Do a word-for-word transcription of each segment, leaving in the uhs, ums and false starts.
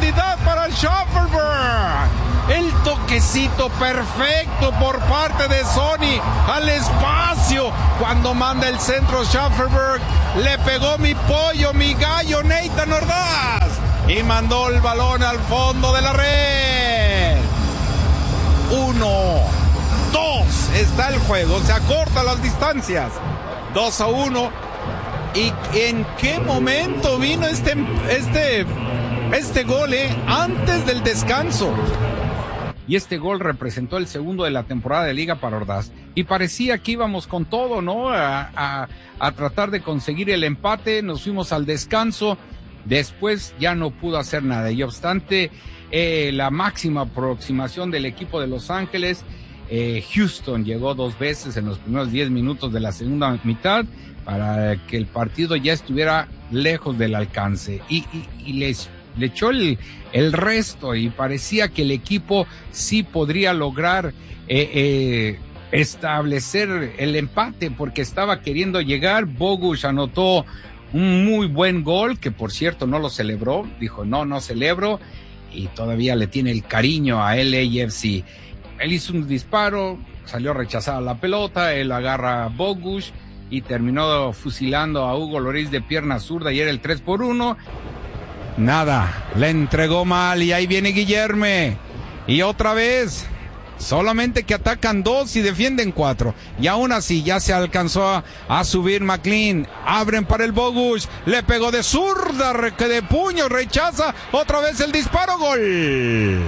profundidad para Schaffelberg. El toquecito perfecto por parte de Sonny al espacio. Cuando manda el centro Schaffelberg, le pegó mi pollo, mi gallo, Nathan Ordaz. Y mandó el balón al fondo de la red. Uno, dos, está el juego, se acortan las distancias. Dos a uno. ¿Y en qué momento vino este, este, este gol, eh? Antes del descanso. Y este gol representó el segundo de la temporada de Liga para Ordaz. Y parecía que íbamos con todo, ¿no? A, a, a tratar de conseguir el empate. Nos fuimos al descanso. Después ya no pudo hacer nada. Y obstante eh, la máxima aproximación del equipo de Los Ángeles, eh, Houston llegó dos veces en los primeros diez minutos de la segunda mitad para que el partido ya estuviera lejos del alcance. Y, y, y les... le echó el, el resto y parecía que el equipo sí podría lograr eh, eh, establecer el empate porque estaba queriendo llegar. Bogusz anotó un muy buen gol que por cierto no lo celebró, dijo no, no celebro y todavía le tiene el cariño a L A F C. Él hizo un disparo, salió rechazada la pelota, él agarra a Bogusz y terminó fusilando a Hugo Lloris de pierna zurda y era el tres por uno. Nada, le entregó mal y ahí viene Guillerme. Y otra vez, solamente que atacan dos y defienden cuatro. Y aún así ya se alcanzó a, a subir McLean. Abren para el Bogusz, le pegó de zurda, que de puño, rechaza. Otra vez el disparo, gol.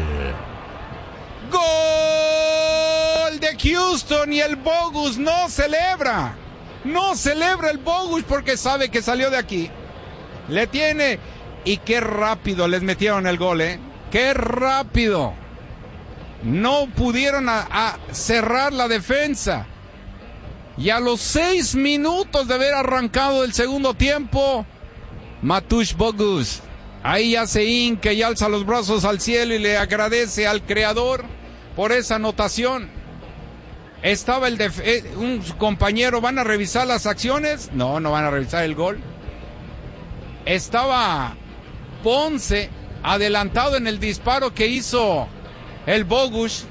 Gol de Houston y el Bogusz no celebra. No celebra el Bogusz porque sabe que salió de aquí. Le tiene... Y qué rápido les metieron el gol, ¿eh? ¡Qué rápido! No pudieron a, a cerrar la defensa. Y a los seis minutos de haber arrancado el segundo tiempo, Mateusz Bogusz, ahí ya se hinca y alza los brazos al cielo y le agradece al creador por esa anotación. Estaba el def- eh, un compañero, ¿van a revisar las acciones? No, no van a revisar el gol. Estaba... Ponce adelantado en el disparo que hizo el Bogusz.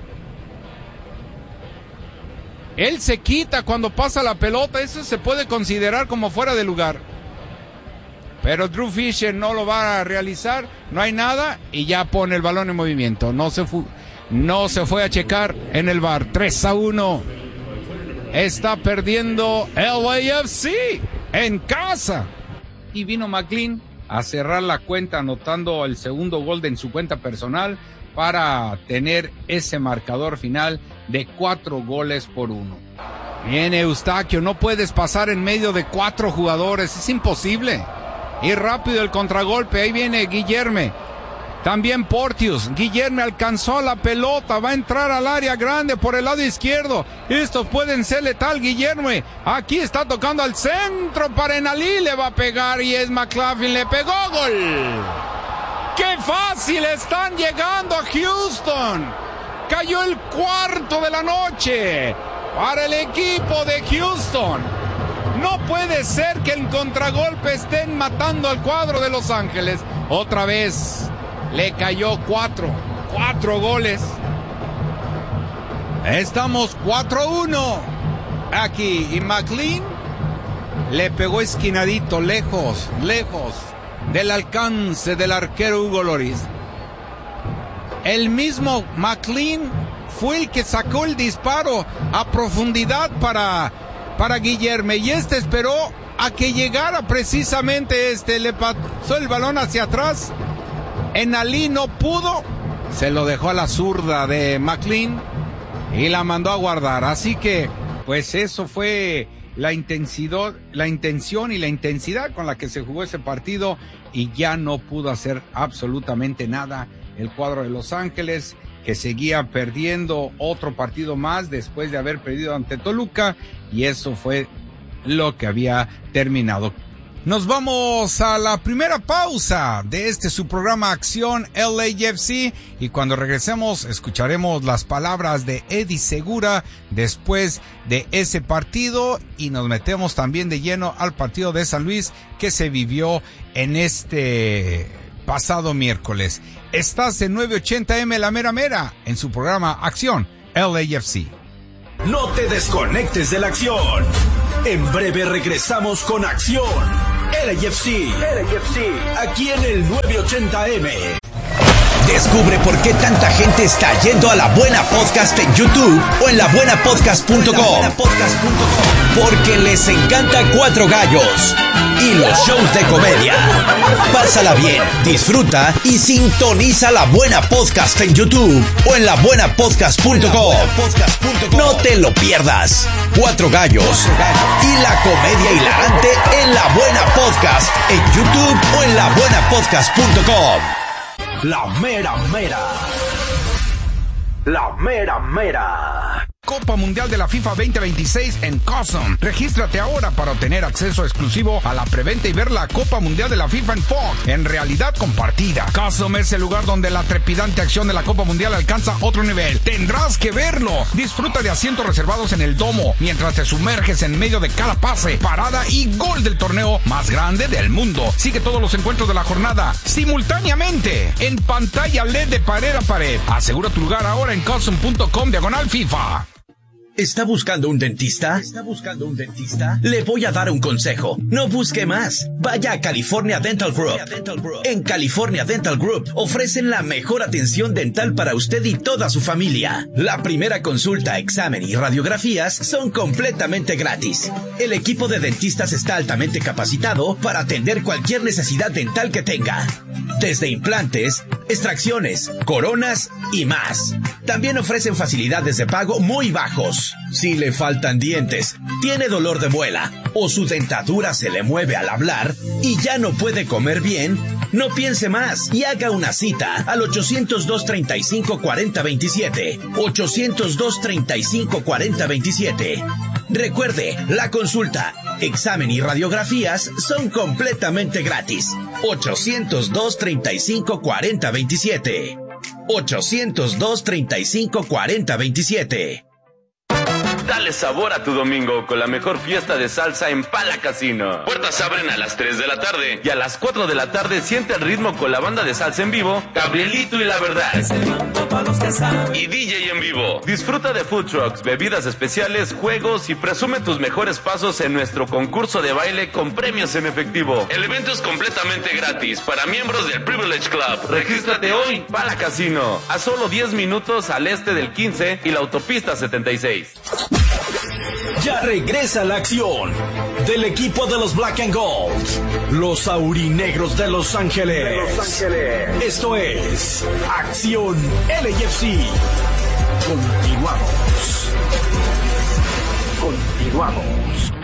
Él se quita cuando pasa la pelota, eso se puede considerar como fuera de lugar. Pero Drew Fisher no lo va a realizar, no hay nada y ya pone el balón en movimiento. No se, fu- no se fue a checar en el V A R. tres a uno. Está perdiendo L A F C en casa. Y vino McLean a cerrar la cuenta anotando el segundo gol de en su cuenta personal para tener ese marcador final de cuatro goles por uno. Bien, Eustaquio, no puedes pasar en medio de cuatro jugadores, es imposible. Y rápido el contragolpe, ahí viene Guillerme. También Porteous. Guillerme alcanzó la pelota, va a entrar al área grande por el lado izquierdo. Estos pueden ser letal, Guillerme. Aquí está tocando al centro para Enalí, le va a pegar y es McLaughlin, le pegó, gol. ¡Qué fácil están llegando a Houston! Cayó el cuarto de la noche para el equipo de Houston. No puede ser que en contragolpe estén matando al cuadro de Los Ángeles. Otra vez le cayó cuatro, cuatro goles. Estamos cuatro a uno aquí y McLean le pegó esquinadito, lejos, lejos del alcance del arquero Hugo Lloris. El mismo McLean fue el que sacó el disparo a profundidad para, para Guillerme y este esperó a que llegara precisamente este, le pasó el balón hacia atrás. Enalí no pudo, se lo dejó a la zurda de McLean y la mandó a guardar. Así que, pues eso fue la intensidad, la intención y la intensidad con la que se jugó ese partido y ya no pudo hacer absolutamente nada el cuadro de Los Ángeles, que seguía perdiendo otro partido más después de haber perdido ante Toluca y eso fue lo que había terminado. Nos vamos a la primera pausa de este su programa Acción L A F C y cuando regresemos escucharemos las palabras de Eddie Segura después de ese partido y nos metemos también de lleno al partido de San Luis que se vivió en este pasado miércoles. Estás en nueve ochenta eme La Mera Mera, en su programa Acción L A F C. No te desconectes de la acción. En breve regresamos con Acción L A F C. L A F C. Aquí en el nueve ochenta eme. Descubre por qué tanta gente está yendo a La Buena Podcast en YouTube o en la buena podcast punto com. Porque les encanta Cuatro Gallos y los shows de comedia. Pásala bien, disfruta y sintoniza La Buena Podcast en YouTube o en la buena podcast punto com. No te lo pierdas. Cuatro Gallos y la comedia hilarante en La Buena Podcast en YouTube o en la buena podcast punto com. La mera mera. La mera mera. Copa Mundial de la FIFA veinte veintiséis en Cosm. Regístrate ahora para obtener acceso exclusivo a la preventa y ver la Copa Mundial de la FIFA en Fox, en realidad compartida. Cosm es el lugar donde la trepidante acción de la Copa Mundial alcanza otro nivel. Tendrás que verlo. Disfruta de asientos reservados en el domo, mientras te sumerges en medio de cada pase, parada y gol del torneo más grande del mundo. Sigue todos los encuentros de la jornada simultáneamente, en pantalla L E D de pared a pared. Asegura tu lugar ahora en cosm punto com diagonal FIFA. ¿Está buscando un dentista? ¿Está buscando un dentista? Le voy a dar un consejo. No busque más. Vaya a California Dental Group. En California Dental Group ofrecen la mejor atención dental para usted y toda su familia. La primera consulta, examen y radiografías son completamente gratis. El equipo de dentistas está altamente capacitado para atender cualquier necesidad dental que tenga. Desde implantes, extracciones, coronas y más. También ofrecen facilidades de pago muy bajos. Si le faltan dientes, tiene dolor de muela o su dentadura se le mueve al hablar y ya no puede comer bien, no piense más y haga una cita al ochocientos dos, treinta y cinco, cuarenta, veintisiete. ochocientos dos, treinta y cinco, cuarenta, veintisiete. Recuerde, la consulta, examen y radiografías son completamente gratis. ochocientos dos, treinta y cinco, cuarenta, veintisiete. ochocientos dos, treinta y cinco, cuarenta, veintisiete. Dale sabor a tu domingo con la mejor fiesta de salsa en Pala Casino. Puertas abren a las tres de la tarde y a las cuatro de la tarde siente el ritmo con la banda de salsa en vivo, Gabrielito y La Verdad. Y D J en vivo. Disfruta de food trucks, bebidas especiales, juegos y presume tus mejores pasos en nuestro concurso de baile con premios en efectivo. El evento es completamente gratis para miembros del Privilege Club. Regístrate hoy, Pala Casino, a solo diez minutos al este del quince y la autopista setenta y seis. Ya regresa la acción del equipo de los Black and Gold, los aurinegros de Los Ángeles. De Los Ángeles. Esto es Acción L A F C. Continuamos. Continuamos.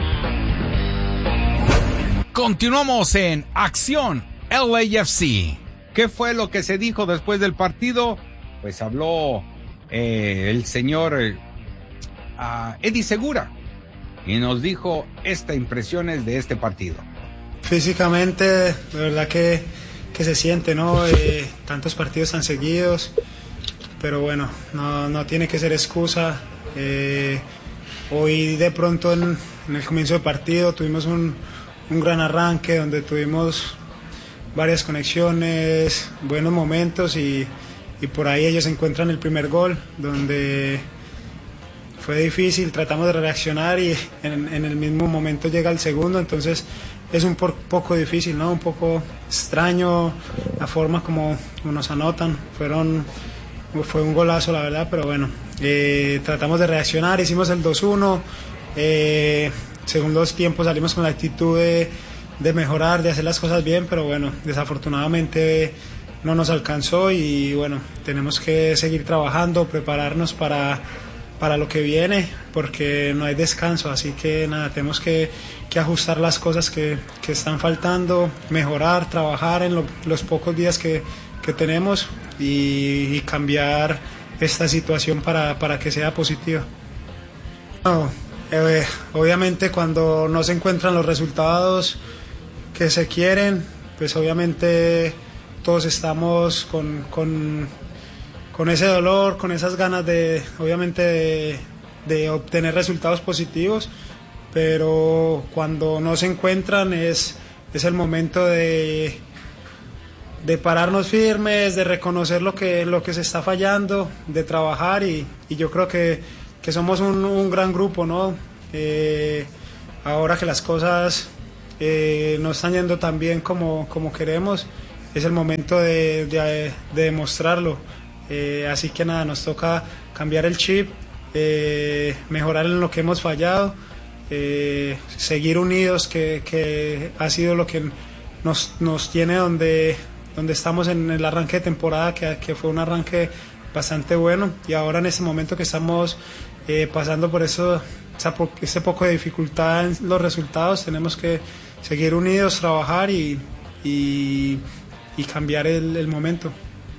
Continuamos en Acción L A F C. ¿Qué fue lo que se dijo después del partido? Pues habló eh, el señor eh, uh, Eddie Segura y nos dijo estas impresiones de este partido. Físicamente, de verdad que, que se siente, ¿no? Eh, tantos partidos tan seguidos, pero bueno, no, no tiene que ser excusa. Eh, hoy de pronto en, en el comienzo del partido tuvimos un, un gran arranque donde tuvimos varias conexiones, buenos momentos y, y por ahí ellos encuentran el primer gol donde fue difícil, tratamos de reaccionar y en, en el mismo momento llega el segundo, entonces es un por, poco difícil, ¿no? Un poco extraño la forma como, como nos anotan, fueron, fue un golazo la verdad, pero bueno, eh, tratamos de reaccionar, hicimos el dos uno, eh, segundos tiempos salimos con la actitud de, de mejorar, de hacer las cosas bien, pero bueno, desafortunadamente no nos alcanzó y bueno, tenemos que seguir trabajando, prepararnos para para lo que viene, porque no hay descanso, así que nada, tenemos que, que ajustar las cosas que, que están faltando, mejorar, trabajar en lo, los pocos días que, que tenemos y, y cambiar esta situación para, para que sea positiva. No, eh, obviamente cuando no se encuentran los resultados que se quieren, pues obviamente todos estamos con... con con ese dolor, con esas ganas de, obviamente, de, de obtener resultados positivos, pero cuando no se encuentran es, es el momento de, de pararnos firmes, de reconocer lo que, lo que se está fallando, de trabajar y, y yo creo que, que somos un, un gran grupo, ¿no? Eh, ahora que las cosas eh, no están yendo tan bien como, como queremos, es el momento de, de, de demostrarlo. Eh, así que nada, nos toca cambiar el chip, eh, mejorar en lo que hemos fallado, eh, seguir unidos, que, que ha sido lo que nos, nos tiene donde, donde estamos en el arranque de temporada, que, que fue un arranque bastante bueno, y ahora en este momento que estamos eh, pasando por eso, esa, ese poco de dificultad en los resultados, tenemos que seguir unidos, trabajar y, y, y cambiar el, el momento.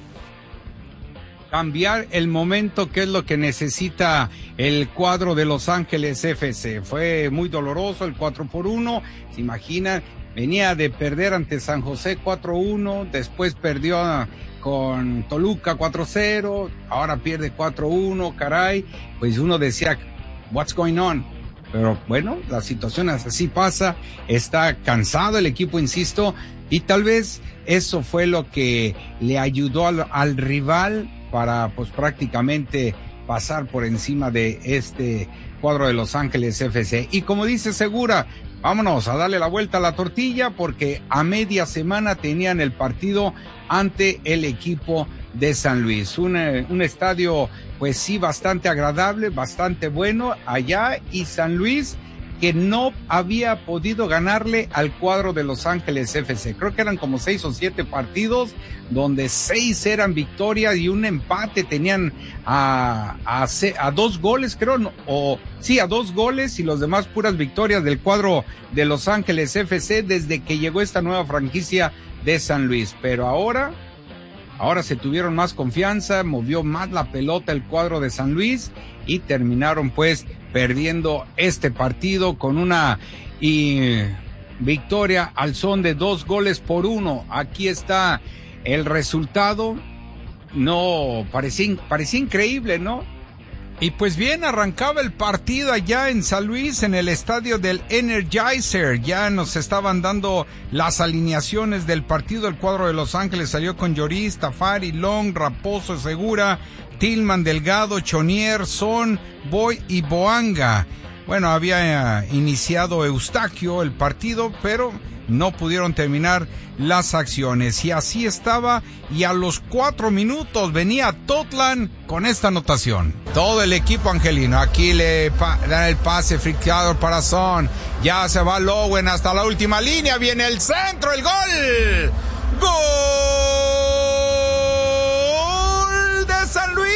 Cambiar el momento, que es lo que necesita el cuadro de Los Ángeles F C. Fue muy doloroso el cuatro por uno, se imaginan, venía de perder ante San José cuatro uno, después perdió con Toluca cuatro cero, ahora pierde cuatro uno, caray, pues uno decía, what's going on? Pero bueno, la situación así pasa, está cansado el equipo, insisto, y tal vez eso fue lo que le ayudó al, al rival para pues prácticamente pasar por encima de este cuadro de Los Ángeles F C. Y como dice Segura, vámonos a darle la vuelta a la tortilla, porque a media semana tenían el partido ante el equipo de San Luis. Un, un estadio pues sí bastante agradable, bastante bueno allá, y San Luis que no había podido ganarle al cuadro de Los Ángeles F C. Creo que eran como seis o siete partidos, donde seis eran victorias y un empate. Tenían a, a, a dos goles, creo, no, o sí, a dos goles, y los demás puras victorias del cuadro de Los Ángeles F C desde que llegó esta nueva franquicia de San Luis. Pero ahora, ahora se tuvieron más confianza, movió más la pelota el cuadro de San Luis y terminaron pues perdiendo este partido con una y, victoria al son de dos goles por uno. Aquí está el resultado. No, parecía, parecía increíble, ¿no? Y pues bien, arrancaba el partido allá en San Luis, en el estadio del Energizer. Ya nos estaban dando las alineaciones del partido. El cuadro de Los Ángeles salió con Lloris, Tafari, Long, Raposo, Segura, Tillman, Delgado, Chonier, Son, Boy y Boanga. Bueno, había iniciado Eustaquio el partido, pero no pudieron terminar las acciones. Y así estaba, y a los cuatro minutos venía Totland con esta anotación. Todo el equipo angelino, aquí le pa- dan el pase friqueado para Son. Ya se va Lowen hasta la última línea, viene el centro, el gol. ¡Gol de San Luis!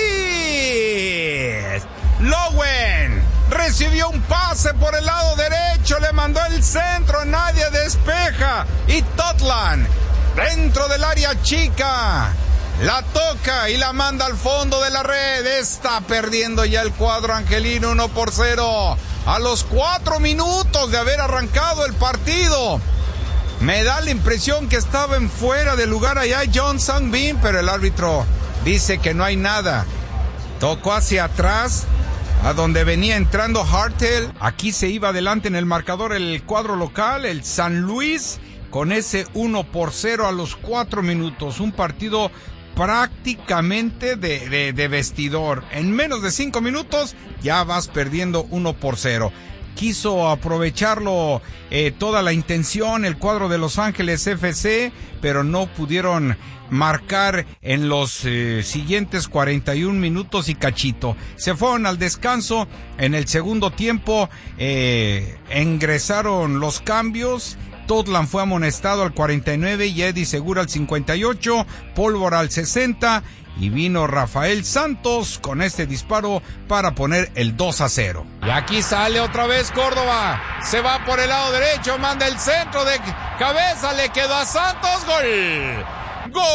Lowen recibió un pase por el lado derecho, le mandó el centro, nadie despeja, y Totland dentro del área chica la toca y la manda al fondo de la red. Está perdiendo ya el cuadro angelino uno por cero a los cuatro minutos de haber arrancado el partido. Me da la impresión que estaba en fuera de lugar allá John Sang-bin, pero el árbitro dice que no hay nada. Tocó hacia atrás, a donde venía entrando Hartel. Aquí se iba adelante en el marcador el cuadro local, el San Luis, con ese uno por cero a los cuatro minutos. Un partido prácticamente de, de, de vestidor. En menos de cinco minutos ya vas perdiendo uno por cero. Quiso aprovecharlo eh, toda la intención el cuadro de Los Ángeles F C, pero no pudieron marcar en los eh, siguientes cuarenta y un minutos y cachito. Se fueron al descanso. En el segundo tiempo eh, ingresaron los cambios. Totland fue amonestado al cuarenta y nueve y Eddie Segura al cincuenta y ocho, Pólvora al sesenta, y vino Rafael Santos con este disparo para poner el dos a cero. Y aquí sale otra vez Córdoba, se va por el lado derecho, manda el centro de cabeza, le quedó a Santos, gol. ¡Gol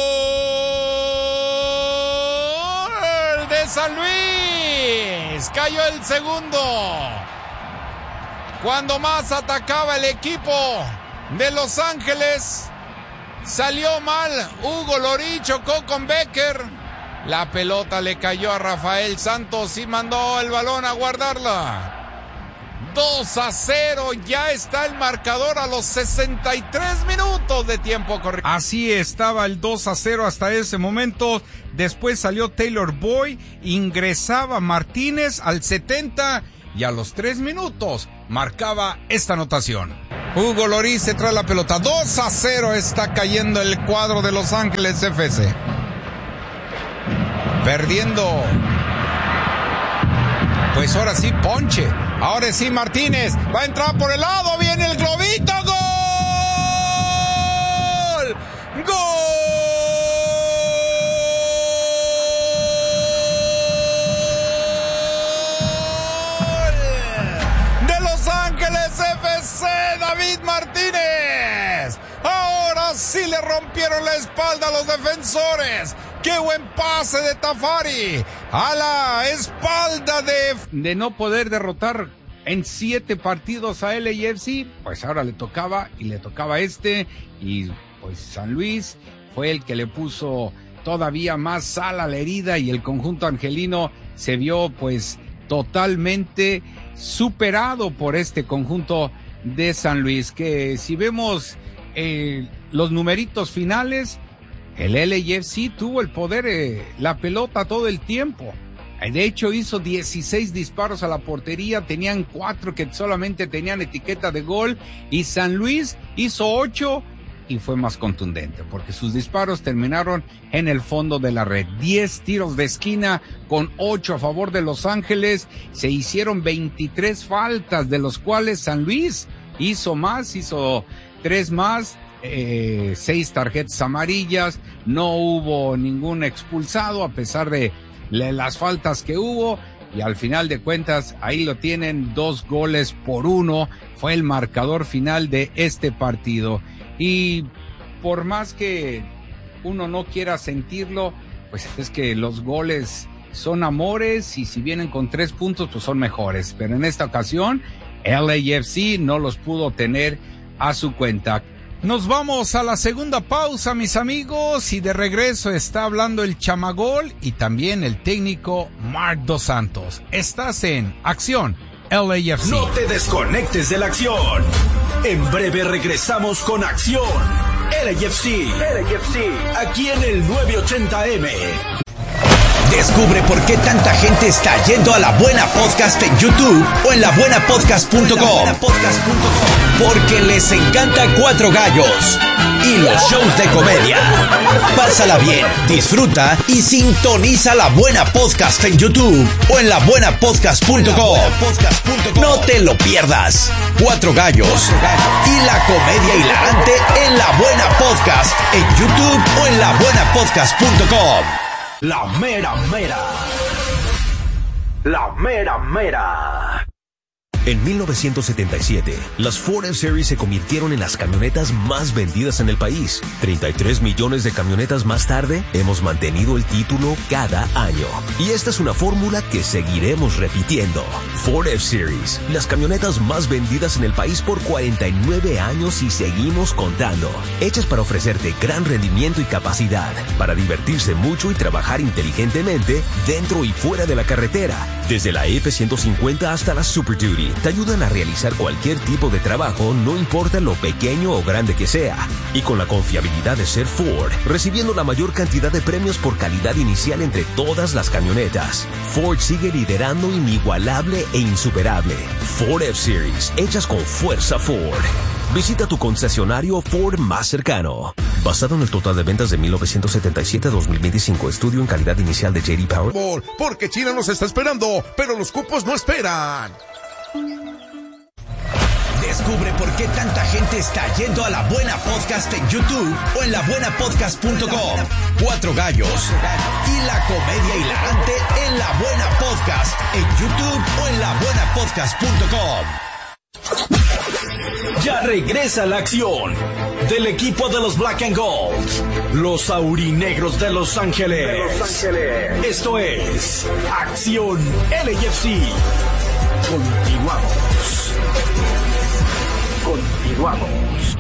de San Luis! Cayó el segundo. Cuando más atacaba el equipo de Los Ángeles, salió mal Hugo Lorí, chocó con Becker. La pelota le cayó a Rafael Santos y mandó el balón a guardarla. dos a cero, ya está el marcador a los sesenta y tres minutos de tiempo corrido. Así estaba el dos a cero hasta ese momento. Después salió Taylor Boyd, ingresaba Martínez al setenta y a los tres minutos marcaba esta anotación. Hugo Lloris se trae la pelota. dos a cero está cayendo el cuadro de Los Ángeles F C. Perdiendo. Pues ahora sí, ponche. Ahora sí, Martínez va a entrar por el lado. Viene el globito. ¡Gol! ¡Gol! De Los Ángeles F C, David Martínez. Ahora sí le rompieron la espalda a los defensores. ¡Qué buen pase de Tafari! A la espalda de... De no poder derrotar en siete partidos a L A F C, pues ahora le tocaba y le tocaba este. Y pues San Luis fue el que le puso todavía más sal a la herida y el conjunto angelino se vio pues totalmente superado por este conjunto de San Luis. Que si vemos eh, los numeritos finales... El L A F C tuvo el poder, eh, la pelota todo el tiempo. De hecho, hizo dieciséis disparos a la portería, tenían cuatro que solamente tenían etiqueta de gol, y San Luis hizo ocho y fue más contundente, porque sus disparos terminaron en el fondo de la red. diez tiros de esquina con ocho a favor de Los Ángeles. Se hicieron veintitrés faltas, de los cuales San Luis hizo más, hizo tres más. Eh, seis tarjetas amarillas, no hubo ningún expulsado a pesar de le, las faltas que hubo, y al final de cuentas ahí lo tienen, dos goles por uno fue el marcador final de este partido. Y por más que uno no quiera sentirlo, pues es que los goles son amores, y si vienen con tres puntos pues son mejores, pero en esta ocasión L A F C no los pudo tener a su cuenta. Nos vamos a la segunda pausa, mis amigos, y de regreso está hablando el Chamagol y también el técnico Marc Dos Santos. Estás en Acción L A F C. No te desconectes de la acción. En breve regresamos con Acción L A F C. L A F C. Aquí en el nueve ochenta M. Descubre por qué tanta gente está yendo a La Buena Podcast en YouTube o en la buena podcast punto com. Porque les encanta Cuatro Gallos y los shows de comedia. Pásala bien, disfruta y sintoniza La Buena Podcast en YouTube o en la buena podcast punto com. No te lo pierdas. Cuatro Gallos y la comedia hilarante en La Buena Podcast en YouTube o en la buena podcast punto com. La mera mera. La mera mera. En mil novecientos setenta y siete, las Ford F-Series se convirtieron en las camionetas más vendidas en el país. treinta y tres millones de camionetas más tarde, hemos mantenido el título cada año. Y esta es una fórmula que seguiremos repitiendo. Ford F-Series, las camionetas más vendidas en el país por cuarenta y nueve años y seguimos contando. Hechas para ofrecerte gran rendimiento y capacidad, para divertirse mucho y trabajar inteligentemente dentro y fuera de la carretera. Desde la F ciento cincuenta hasta la Super Duty, te ayudan a realizar cualquier tipo de trabajo, no importa lo pequeño o grande que sea. Y con la confiabilidad de ser Ford, recibiendo la mayor cantidad de premios por calidad inicial entre todas las camionetas, Ford sigue liderando inigualable e insuperable. Ford F-Series, hechas con fuerza Ford. Visita tu concesionario Ford más cercano. Basado en el total de ventas de mil novecientos setenta y siete a dos mil veinticinco, estudio en calidad inicial de J D Power. Porque China nos está esperando, pero los cupos no esperan. Descubre por qué tanta gente está yendo a La Buena Podcast en YouTube o en la buena podcast punto com. Cuatro Gallos y la comedia hilarante en La Buena Podcast en YouTube o en la buena podcast punto com. Ya regresa la acción del equipo de los Black and Gold, los aurinegros de Los Ángeles. De Los Ángeles. Esto es Acción L A F C. Continuamos. Continuamos.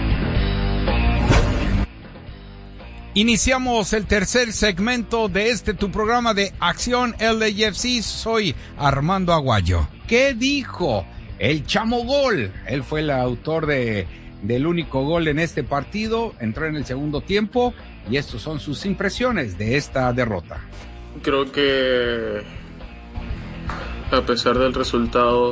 Iniciamos el tercer segmento de este tu programa de Acción L A F C. Soy Armando Aguayo. ¿Qué dijo el Chamo Gol. Él fue el autor de, del único gol en este partido, entró en el segundo tiempo y estos son sus impresiones de esta derrota. Creo que a pesar del resultado,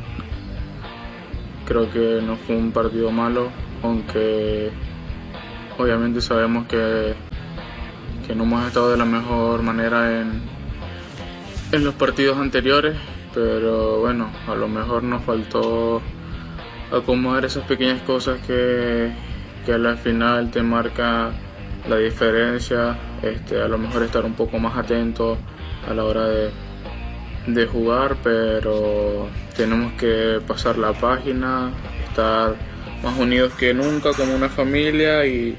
creo que no fue un partido malo, aunque obviamente sabemos que, que no hemos estado de la mejor manera en, en los partidos anteriores, pero bueno, a lo mejor nos faltó acomodar esas pequeñas cosas que, que al final te marca la diferencia, este, a lo mejor estar un poco más atento a la hora de, de jugar, pero tenemos que pasar la página, estar más unidos que nunca como una familia y,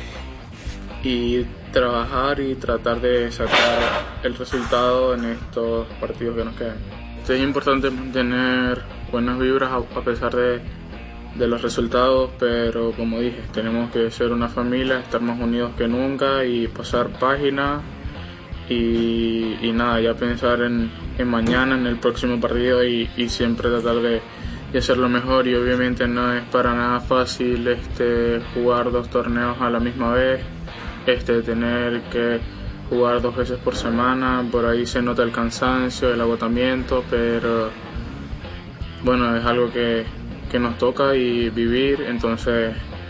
y trabajar y tratar de sacar el resultado en estos partidos que nos quedan. Es importante mantener buenas vibras a, a pesar de, de los resultados, pero como dije, tenemos que ser una familia, estar más unidos que nunca y pasar página y, y nada, ya pensar en, en mañana, en el próximo partido y, y siempre tratar de, de hacerlo mejor. Y obviamente no es para nada fácil este, jugar dos torneos a la misma vez, este, tener que jugar dos veces por semana, por ahí se nota el cansancio, el agotamiento, pero bueno, es algo que, que nos toca y vivir. Entonces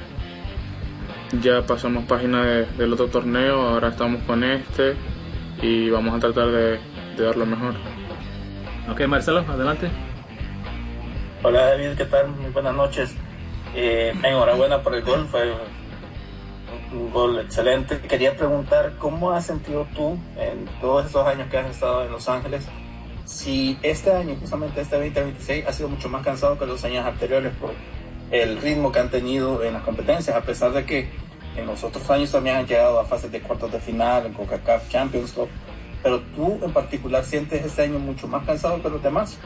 ya pasamos página de, del otro torneo, ahora estamos con este y vamos a tratar de, de dar lo mejor. Ok, Marcelo, adelante. Hola David, ¿qué tal? Muy buenas noches. Eh, enhorabuena por el gol, fue un gol excelente. Quería preguntar, ¿cómo has sentido tú en todos esos años que has estado en Los Ángeles? Si este año, justamente este veinte veintiséis, ha sido mucho más cansado que los años anteriores por el ritmo que han tenido en las competencias, a pesar de que en los otros años también han llegado a fases de cuartos de final, en CONCACAF Champions Cup, pero tú en particular sientes este año mucho más cansado que los demás.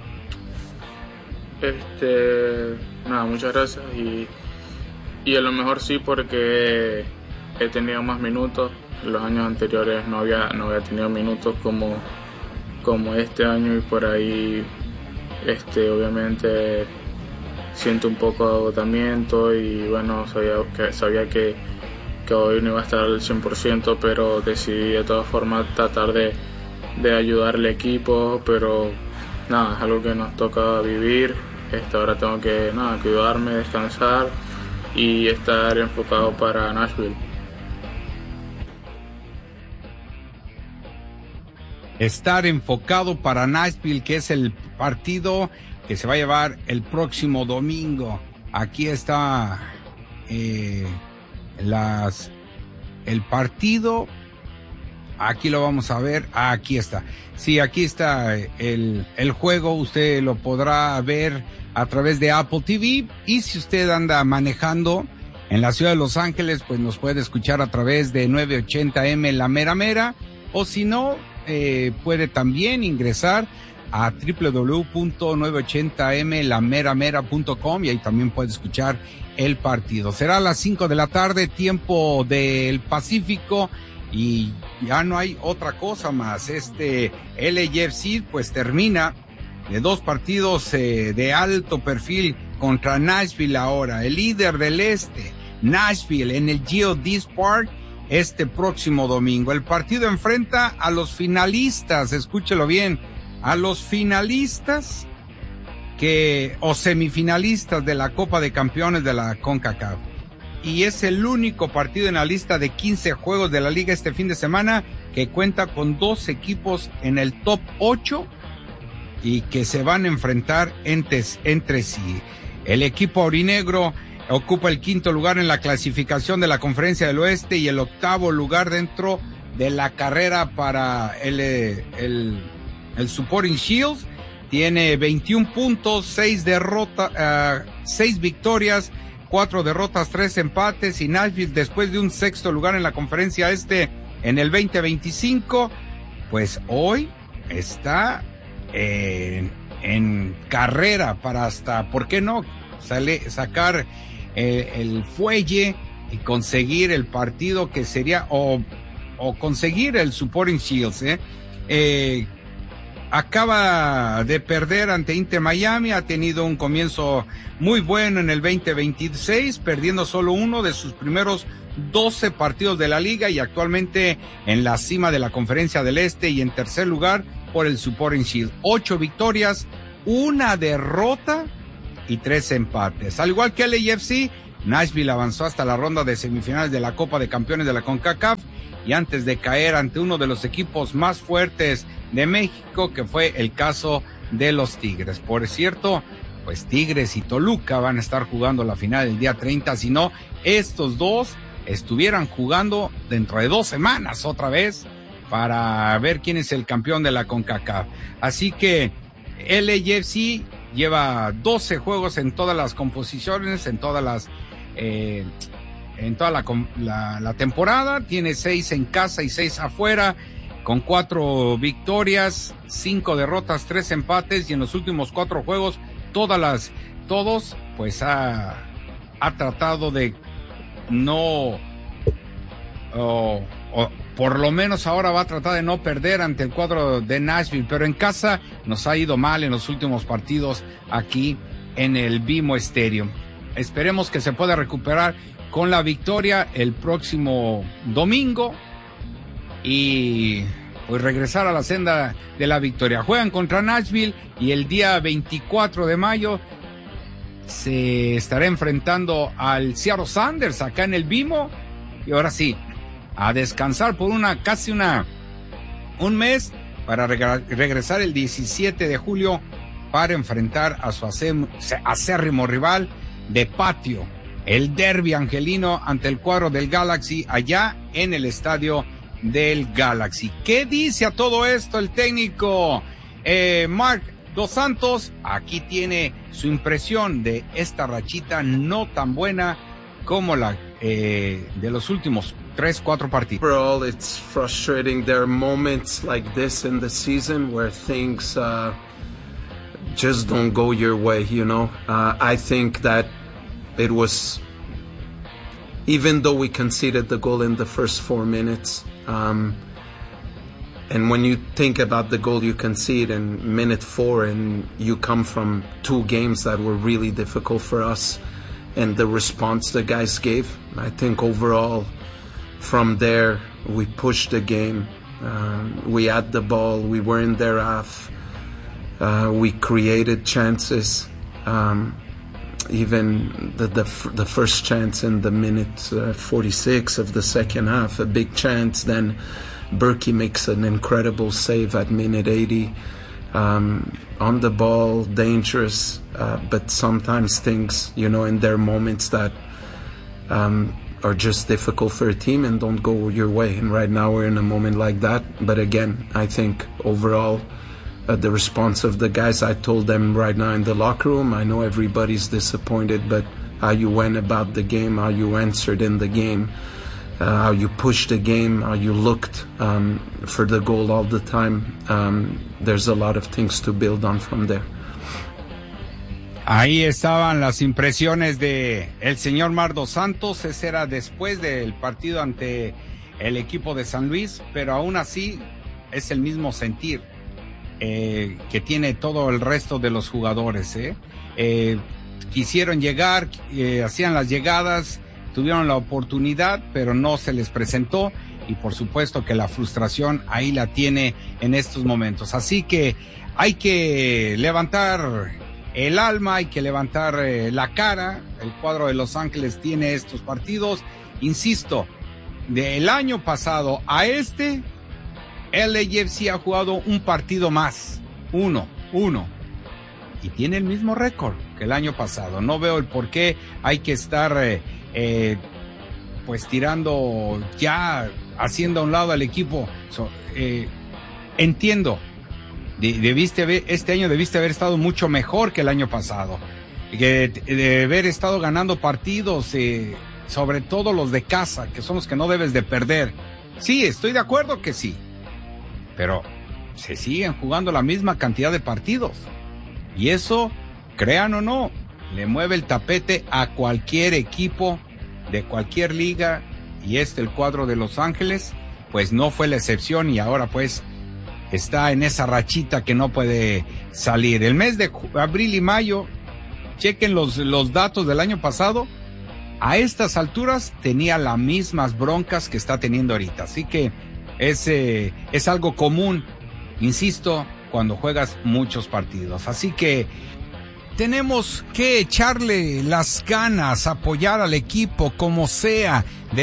Este, nada, muchas gracias y, y a lo mejor sí, porque he tenido más minutos. En los años anteriores no había, no había tenido minutos como, como este año y por ahí este, obviamente siento un poco de agotamiento y bueno, sabía que, sabía que, que hoy no iba a estar al cien por ciento, pero decidí de todas formas tratar de, de ayudar al equipo, pero nada, es algo que nos toca vivir. Este, ahora tengo que nada, cuidarme, descansar y estar enfocado para Nashville. Estar enfocado para Nashville, que es el partido que se va a llevar el próximo domingo. Aquí está eh, las el partido. Aquí lo vamos a ver. Ah, aquí está. Sí, aquí está el, el juego. Usted lo podrá ver a través de Apple T V. Y si usted anda manejando en la ciudad de Los Ángeles, pues nos puede escuchar a través de nueve ochenta eme La Mera Mera. O si no, eh, puede también ingresar a doble u doble u doble u punto nueve ochenta eme la mera mera punto com y ahí también puede escuchar el partido. Será a las cinco de la tarde, tiempo del Pacífico, y ya no hay otra cosa más. Este L A F C pues termina de dos partidos eh, de alto perfil contra Nashville ahora, el líder del este, Nashville, en el Geodis Park este próximo domingo. El partido enfrenta a los finalistas, escúchelo bien, a los finalistas que o semifinalistas de la Copa de Campeones de la CONCACAF. Y es el único partido en la lista de quince juegos de la liga este fin de semana que cuenta con dos equipos en el top ocho y que se van a enfrentar entre, entre sí. El equipo aurinegro ocupa el quinto lugar en la clasificación de la Conferencia del Oeste y el octavo lugar dentro de la carrera para el, el, el Supporting Shield. Tiene veintiún puntos, seis derrotas, uh, seis victorias, cuatro derrotas, tres empates, y Nashville, después de un sexto lugar en la Conferencia Este en el veinte veinticinco, pues hoy está en, en carrera para hasta, ¿por qué no?, sale, sacar eh, el fuelle y conseguir el partido que sería, o, o conseguir el Supporting Shields, ¿eh? Eh, acaba de perder ante Inter Miami, ha tenido un comienzo muy bueno en el veinte veintiséis, perdiendo solo uno de sus primeros doce partidos de la liga y actualmente en la cima de la Conferencia del Este y en tercer lugar por el Supporting Shield. Ocho victorias, una derrota y tres empates. Al igual que el L A F C, Nashville avanzó hasta la ronda de semifinales de la Copa de Campeones de la CONCACAF y antes de caer ante uno de los equipos más fuertes de México, que fue el caso de los Tigres. Por cierto, pues Tigres y Toluca van a estar jugando la final el día treinta, si no, estos dos estuvieran jugando dentro de dos semanas otra vez para ver quién es el campeón de la CONCACAF. Así que L A F C lleva doce juegos en todas las composiciones, en todas las... Eh, en toda la, la, la temporada, tiene seis en casa y seis afuera, con cuatro victorias, cinco derrotas, tres empates, y en los últimos cuatro juegos, todas las, todos, pues ha, ha tratado de no, o, o por lo menos ahora va a tratar de no perder ante el cuadro de Nashville, pero en casa nos ha ido mal en los últimos partidos aquí en el B M O Stadium. Esperemos que se pueda recuperar con la victoria el próximo domingo y pues regresar a la senda de la victoria. Juegan contra Nashville y el día veinticuatro de mayo se estará enfrentando al Seattle Sounders acá en el B M O, y ahora sí, a descansar por una casi una un mes para reg- regresar el diecisiete de julio para enfrentar a su acem- acérrimo rival de patio, el derbi angelino, ante el cuadro del Galaxy allá en el estadio del Galaxy. ¿Qué dice a todo esto el técnico eh, Marc Dos Santos? Aquí tiene su impresión de esta rachita no tan buena como la eh, de los últimos tres, cuatro partidos. Overall, it's frustrating. There are moments like this in the season where things uh, just don't go your way, you know. Uh, I think that it was, even though we conceded the goal in the first four minutes, um, and when you think about the goal you concede in minute four, and you come from two games that were really difficult for us, and the response the guys gave, I think overall, from there, we pushed the game. Um, we had the ball. We were in their half. Uh, we created chances. Um, even the, the the first chance in the minute uh, forty-six of the second half, a big chance. Then Berkey makes an incredible save at minute eighty. Um, on the ball, dangerous, uh, but sometimes things, you know, in their moments that um, are just difficult for a team and don't go your way. And right now we're in a moment like that. But again, I think overall, uh, the response of the guys, I told them right now in the locker room, I know everybody's disappointed, but how you went about the game, how you answered in the game, uh, how you pushed the game, how you looked um, for the goal all the time, um, there's a lot of things to build on from there. Ahí estaban las impresiones de el señor Marc Dos Santos. Ese era después del partido ante el equipo de San Luis, pero aún así es el mismo sentir eh, que tiene todo el resto de los jugadores. ¿eh? Eh, quisieron llegar, eh, hacían las llegadas, tuvieron la oportunidad, pero no se les presentó, y por supuesto que la frustración ahí la tiene en estos momentos. Así que hay que levantar el alma, hay que levantar eh, la cara. El cuadro de Los Ángeles tiene estos partidos, insisto, del año pasado a este, L A F C ha jugado un partido más, uno, uno, y tiene el mismo récord que el año pasado. No veo el por qué hay que estar eh, eh, pues tirando ya, haciendo a un lado al equipo. So, eh, entiendo, debiste haber, este año debiste haber estado mucho mejor que el año pasado, que de haber estado ganando partidos, eh, sobre todo los de casa, que son los que no debes de perder. Sí, estoy de acuerdo que sí, pero se siguen jugando la misma cantidad de partidos, y eso, crean o no, le mueve el tapete a cualquier equipo de cualquier liga, y este, el cuadro de Los Ángeles, pues no fue la excepción, y ahora pues está en esa rachita que no puede salir. El mes de abril y mayo, chequen los, los datos del año pasado, a estas alturas tenía las mismas broncas que está teniendo ahorita. Así que es, eh, es algo común, insisto, cuando juegas muchos partidos. Así que tenemos que echarle las ganas, apoyar al equipo como sea,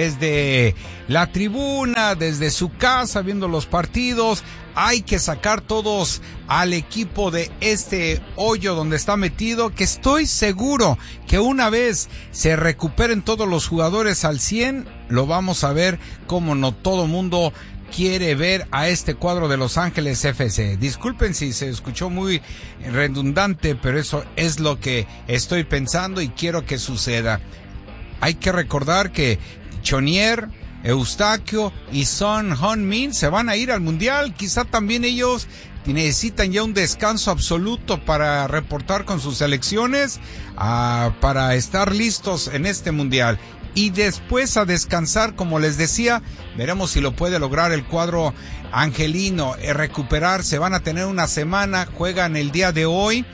desde la tribuna, desde su casa, viendo los partidos. Hay que sacar todos al equipo de este hoyo donde está metido, que estoy seguro que una vez se recuperen todos los jugadores al cien, lo vamos a ver como no todo mundo quiere ver a este cuadro de Los Ángeles F C. Disculpen si se escuchó muy redundante, pero eso es lo que estoy pensando y quiero que suceda. Hay que recordar que Chonier, Eustaquio y Son Heung-min se van a ir al Mundial. Quizá también ellos necesitan ya un descanso absoluto para reportar con sus selecciones, uh, para estar listos en este Mundial. Y después a descansar, como les decía, veremos si lo puede lograr el cuadro angelino, eh, recuperarse. Van a tener una semana, juegan el día de hoy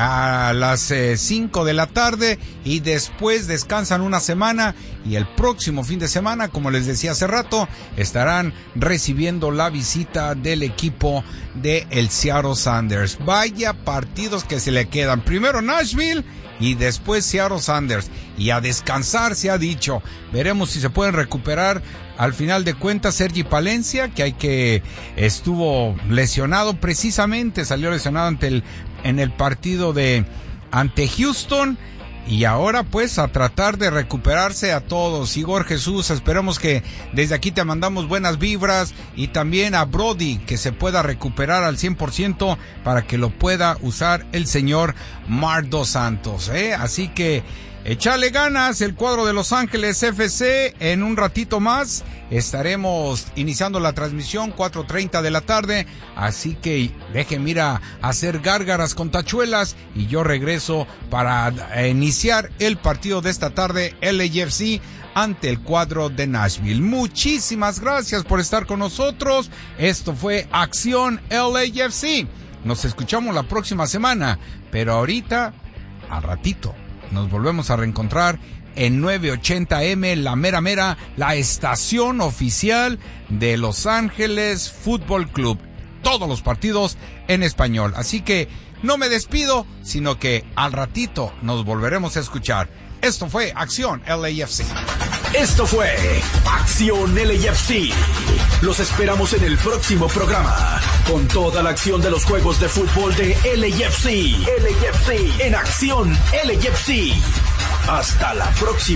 a las eh, cinco de la tarde y después descansan una semana, y el próximo fin de semana, como les decía hace rato, estarán recibiendo la visita del equipo de el Seattle Sounders. Vaya partidos que se le quedan. Primero Nashville y después Seattle Sounders, y a descansar se ha dicho. Veremos si se pueden recuperar. Al final de cuentas, Sergi Palencia, que hay que estuvo lesionado precisamente, salió lesionado ante el en el partido de ante Houston, y ahora pues a tratar de recuperarse a todos. Igor Jesús, esperemos que desde aquí te mandamos buenas vibras, y también a Brody, que se pueda recuperar al cien por ciento para que lo pueda usar el señor Marc Dos Santos, ¿eh? Así que échale ganas el cuadro de Los Ángeles F C. En un ratito más estaremos iniciando la transmisión, cuatro treinta de la tarde, así que dejen mira hacer gárgaras con tachuelas, y yo regreso para iniciar el partido de esta tarde, L A F C ante el cuadro de Nashville. Muchísimas gracias por estar con nosotros. Esto fue Acción L A F C. Nos escuchamos la próxima semana, pero ahorita, al ratito, nos volvemos a reencontrar en novecientos ochenta eme, la mera mera, la estación oficial de Los Ángeles Fútbol Club. Todos los partidos en español. Así que no me despido, sino que al ratito nos volveremos a escuchar. Esto fue Acción L A F C. Esto fue Acción L A F C. Los esperamos en el próximo programa con toda la acción de los juegos de fútbol de L A F C. L A F C en Acción L A F C. Hasta la próxima.